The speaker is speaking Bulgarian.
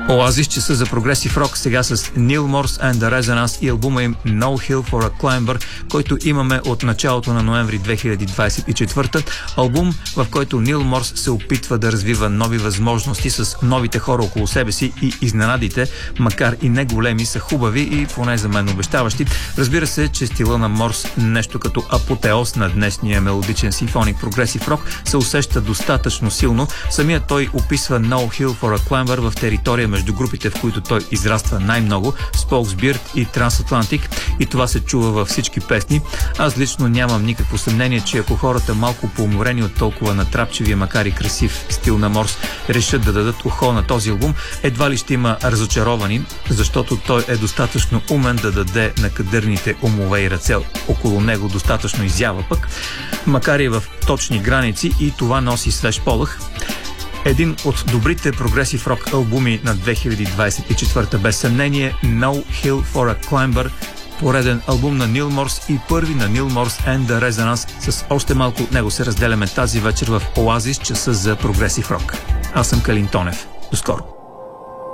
Оазис, часа за прогресив рок, сега с Neil Morse and the Resonance и албума им No Hill for a Climber, който имаме от началото на ноември 2024. Албум, в който Neil Morse се опитва да развива нови възможности с новите хора около себе си и изненадите, макар и не големи, са хубави и поне за мен обещаващи. Разбира се, че стила на Morse, нещо като апотеоз на днешния мелодичен симфоник прогресив рок, се усеща достатъчно силно. Самият той описва No Hill for a Climber в територия между групите, в които той израства най-много, Spokes Beard и Transatlantic, и това се чува във всички песни. Аз лично нямам никакво съмнение, че ако хората малко поуморени от толкова натрапчивия, макар и красив стил на Morse, решат да дадат ухо на този албум, едва ли ще има разочаровани, защото той е достатъчно умен да даде на кадърните умове и ръце около него достатъчно изява пък, макар и в точни граници, и това носи свеж полъх. Един от добрите прогресив рок албуми на 2024 без съмнение, No Hill for a Climber, пореден албум на Neil Morse и първи на Neil Morse and the Resonance. С още малко от него се разделяме тази вечер в Оазис, часа за прогресив рок. Аз съм Калин Тонев. До скоро!